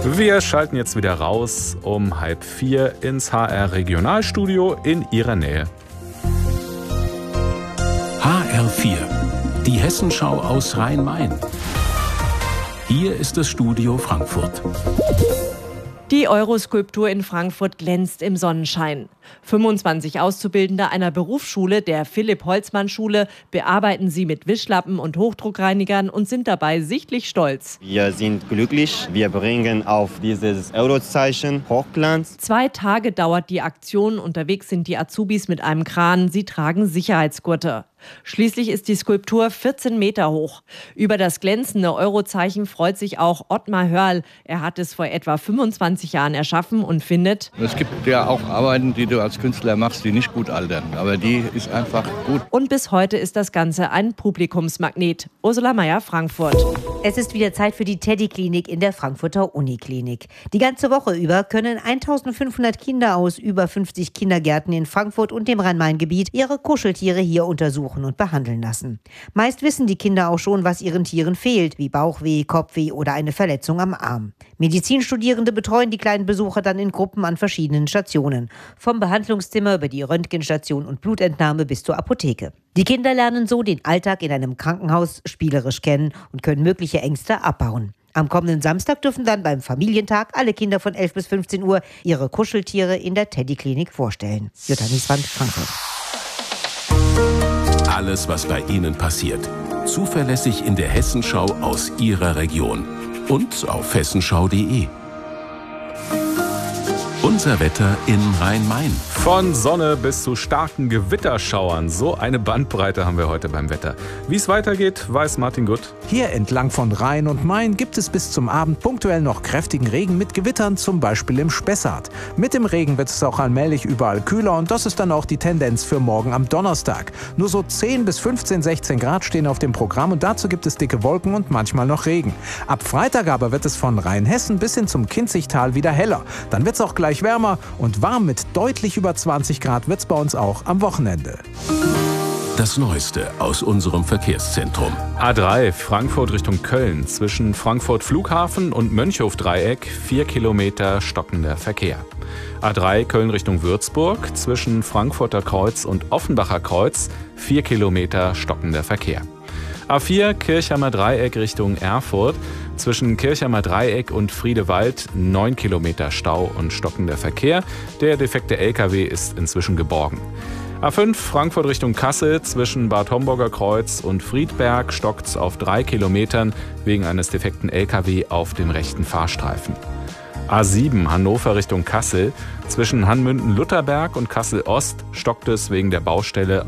Wir schalten jetzt wieder raus um 3:30 ins HR Regionalstudio in Ihrer Nähe. HR4, die Hessenschau aus Rhein-Main. Hier ist das Studio Frankfurt. Die Euroskulptur in Frankfurt glänzt im Sonnenschein. 25 Auszubildende einer Berufsschule, der Philipp-Holzmann-Schule, bearbeiten sie mit Wischlappen und Hochdruckreinigern und sind dabei sichtlich stolz. Wir sind glücklich. Wir bringen auf dieses Eurozeichen Hochglanz. 2 Tage dauert die Aktion. Unterwegs sind die Azubis mit einem Kran. Sie tragen Sicherheitsgurte. Schließlich ist die Skulptur 14 Meter hoch. Über das glänzende Eurozeichen freut sich auch Ottmar Hörl. Er hat es vor etwa 25 Jahren erschaffen und findet: Es gibt ja auch Arbeiten, die du als Künstler machst, die nicht gut altern. Aber die ist einfach gut. Und bis heute ist das Ganze ein Publikumsmagnet. Ursula Meier, Frankfurt. Es ist wieder Zeit für die Teddy-Klinik in der Frankfurter Uniklinik. Die ganze Woche über können 1500 Kinder aus über 50 Kindergärten in Frankfurt und dem Rhein-Main-Gebiet ihre Kuscheltiere hier untersuchen und behandeln lassen. Meist wissen die Kinder auch schon, was ihren Tieren fehlt, wie Bauchweh, Kopfweh oder eine Verletzung am Arm. Medizinstudierende betreuen die kleinen Besucher dann in Gruppen an verschiedenen Stationen. Vom Behandlungszimmer über die Röntgenstation und Blutentnahme bis zur Apotheke. Die Kinder lernen so den Alltag in einem Krankenhaus spielerisch kennen und können mögliche Ängste abbauen. Am kommenden Samstag dürfen dann beim Familientag alle Kinder von 11 bis 15 Uhr ihre Kuscheltiere in der Teddy-Klinik vorstellen. Jutta Nieswand, Frankfurt. Alles, was bei Ihnen passiert. Zuverlässig in der Hessenschau aus Ihrer Region. Und auf hessenschau.de. Unser Wetter in Rhein-Main. Von Sonne bis zu starken Gewitterschauern. So eine Bandbreite haben wir heute beim Wetter. Wie es weitergeht, weiß Martin Gutt. Hier entlang von Rhein und Main gibt es bis zum Abend punktuell noch kräftigen Regen mit Gewittern, zum Beispiel im Spessart. Mit dem Regen wird es auch allmählich überall kühler und das ist dann auch die Tendenz für morgen am Donnerstag. Nur so 10 bis 15, 16 Grad stehen auf dem Programm und dazu gibt es dicke Wolken und manchmal noch Regen. Ab Freitag aber wird es von Rheinhessen bis hin zum Kinzigtal wieder heller. Dann wird es auch gleich wärmer und warm mit deutlich über 20 Grad wird es bei uns auch am Wochenende. Das Neueste aus unserem Verkehrszentrum. A3 Frankfurt Richtung Köln. Zwischen Frankfurt Flughafen und Mönchhof-Dreieck 4 Kilometer stockender Verkehr. A3 Köln Richtung Würzburg. Zwischen Frankfurter Kreuz und Offenbacher Kreuz 4 Kilometer stockender Verkehr. A4 Kirchheimer Dreieck Richtung Erfurt. Zwischen Kirchheimer Dreieck und Friedewald 9 Kilometer Stau und stockender Verkehr. Der defekte LKW ist inzwischen geborgen. A5 Frankfurt Richtung Kassel. Zwischen Bad Homburger Kreuz und Friedberg stockt's auf 3 Kilometern wegen eines defekten LKW auf dem rechten Fahrstreifen. A7 Hannover Richtung Kassel. Zwischen Hanmünden-Lutherberg und Kassel-Ost stockt es wegen der Baustelle